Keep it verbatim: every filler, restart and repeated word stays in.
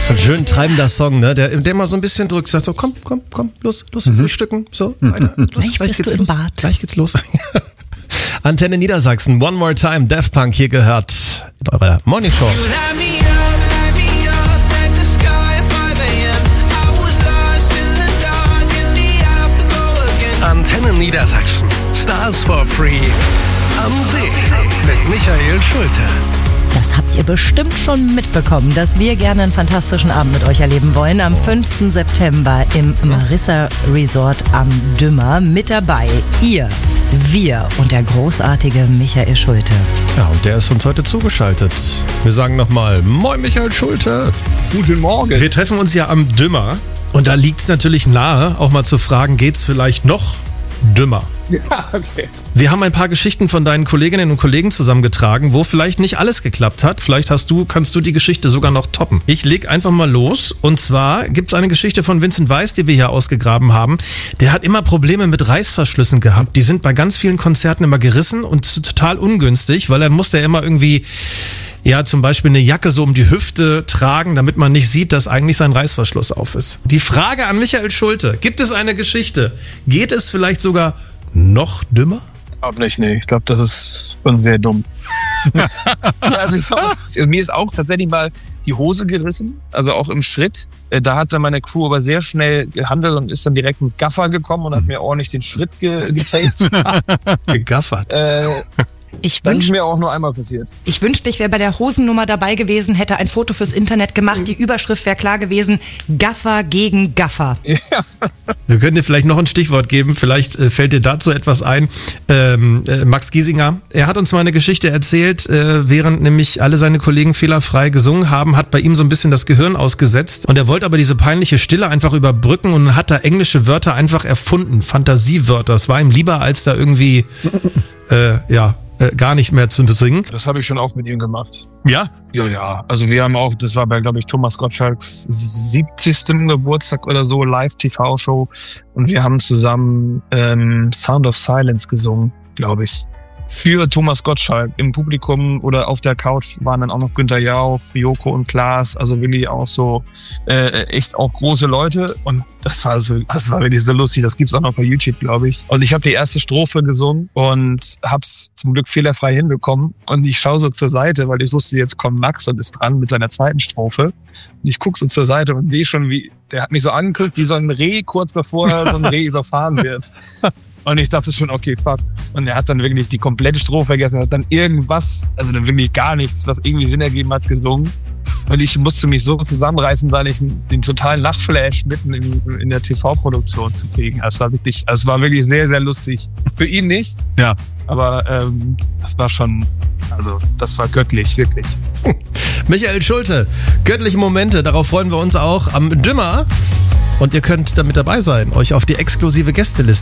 So ein schön treibender Song, ne? Der, der immer so ein bisschen drückt, sagt so, komm, komm, komm, los, los, mhm. frühstücken, so, weiter, los, gleich, gleich geht's du los, im Bad. gleich geht's los. Antenne Niedersachsen, One More Time, Daft Punk hier gehört in eurer Morning Show. Antenne Niedersachsen, Stars for Free, am See mit Michael Schulte. Das habt ihr bestimmt schon mitbekommen, dass wir gerne einen fantastischen Abend mit euch erleben wollen. Am fünften September im Marissa Resort am Dümmer. Mit dabei ihr, wir und der großartige Michael Schulte. Ja, und der ist uns heute zugeschaltet. Wir sagen nochmal, moin Michael Schulte. Guten Morgen. Wir treffen uns ja am Dümmer und da liegt es natürlich nahe, auch mal zu fragen, geht's vielleicht noch dümmer? Ja, okay. Wir haben ein paar Geschichten von deinen Kolleginnen und Kollegen zusammengetragen, wo vielleicht nicht alles geklappt hat. Vielleicht hast du, kannst du die Geschichte sogar noch toppen. Ich leg einfach mal los. Und zwar gibt's eine Geschichte von Vincent Weiss, die wir hier ausgegraben haben. Der hat immer Probleme mit Reißverschlüssen gehabt. Die sind bei ganz vielen Konzerten immer gerissen und total ungünstig, weil dann muss der immer irgendwie, ja, zum Beispiel eine Jacke so um die Hüfte tragen, damit man nicht sieht, dass eigentlich sein Reißverschluss auf ist. Die Frage an Michael Schulte. Gibt es eine Geschichte? Geht es vielleicht sogar noch dümmer? Ich glaube nicht, nee. Ich glaube, das ist schon sehr dumm. also, ich glaub, also mir ist auch tatsächlich mal die Hose gerissen, also auch im Schritt. Da hat dann meine Crew aber sehr schnell gehandelt und ist dann direkt mit Gaffer gekommen und hat mir ordentlich den Schritt ge- getaped. Gegaffert. Äh, Ich das ist wünschte, mir auch nur einmal passiert. ich wünschte, ich wäre bei der Hosennummer dabei gewesen, hätte ein Foto fürs Internet gemacht. Die Überschrift wäre klar gewesen, Gaffer gegen Gaffer. Ja. Wir können dir vielleicht noch ein Stichwort geben, vielleicht äh, fällt dir dazu etwas ein. Ähm, äh, Max Giesinger, er hat uns mal eine Geschichte erzählt, äh, während nämlich alle seine Kollegen fehlerfrei gesungen haben, hat bei ihm so ein bisschen das Gehirn ausgesetzt und er wollte aber diese peinliche Stille einfach überbrücken und hat da englische Wörter einfach erfunden, Fantasiewörter. Es war ihm lieber, als da irgendwie, äh, ja, äh, gar nicht mehr zu besingen. Das habe ich schon auch mit ihm gemacht. Ja? Ja, ja. Also wir haben auch, das war bei, glaube ich, Thomas Gottschalks siebzigsten Geburtstag oder so, Live-T V-Show. Und wir haben zusammen ähm, Sound of Silence gesungen, glaube ich. Für Thomas Gottschalk. Im Publikum oder auf der Couch waren dann auch noch Günther Jauch, Joko und Klaas. Also wirklich auch so äh, echt auch große Leute. Und das war so, das war wirklich so lustig. Das gibt's auch noch bei YouTube, glaube ich. Und ich habe die erste Strophe gesungen und hab's zum Glück fehlerfrei hinbekommen. Und ich schaue so zur Seite, weil ich wusste, jetzt kommt Max und ist dran mit seiner zweiten Strophe. Und ich guck so zur Seite und sehe schon, wie der hat mich so angeguckt, wie so ein Reh kurz bevor er so ein Reh überfahren wird. Und ich dachte schon, okay, fuck. Und er hat dann wirklich die komplette Strophe vergessen, hat dann irgendwas, also dann wirklich gar nichts, was irgendwie Sinn ergeben hat, gesungen. Und ich musste mich so zusammenreißen, weil ich den totalen Lachflash mitten in, in der T V-Produktion zu kriegen. Es war wirklich, es war wirklich sehr, sehr lustig. Für ihn nicht. Ja. Aber ähm, das war schon, also das war göttlich, wirklich. Michael Schulte, göttliche Momente, darauf freuen wir uns auch am Dümmer. Und ihr könnt damit dabei sein, euch auf die exklusive Gästeliste